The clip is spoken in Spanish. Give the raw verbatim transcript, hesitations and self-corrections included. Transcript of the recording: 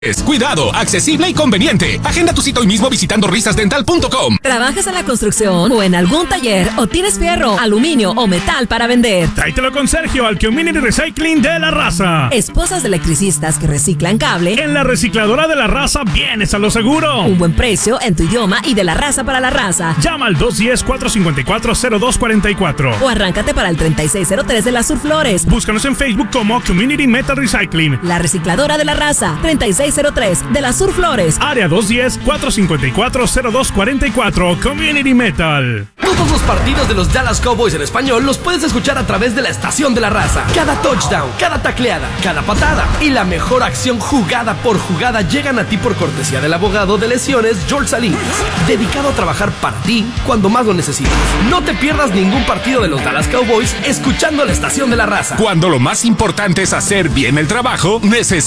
Es cuidado, accesible y conveniente. Agenda tu cita hoy mismo visitando risas dental punto com. ¿Trabajas en la construcción o en algún taller o tienes fierro, aluminio o metal para vender? Tráetelo con Sergio al Community Recycling de La Raza. Esposas de electricistas que reciclan cable. En la recicladora de La Raza vienes a lo seguro. Un buen precio en tu idioma y de La Raza para La Raza. Llama al dos uno cero, cuatro cinco cuatro, cero dos cuatro cuatro. O arráncate para el treinta y seis cero tres de la Surflores. Búscanos en Facebook como Community Metal Recycling. La recicladora de La Raza, treinta y seis cero tres de la Surflores. Área dos uno cero, cuatro cinco cuatro, cero dos cuatro cuatro. Community Metal. Todos los partidos de los Dallas Cowboys en español los puedes escuchar a través de la estación de La Raza. Cada touchdown, cada tacleada, cada patada y la mejor acción jugada por jugada llegan a ti por cortesía del abogado de lesiones George Salinas, dedicado a trabajar para ti cuando más lo necesitas. No te pierdas ningún partido de los Dallas Cowboys escuchando la estación de La Raza. Cuando lo más importante es hacer bien el trabajo, necesitas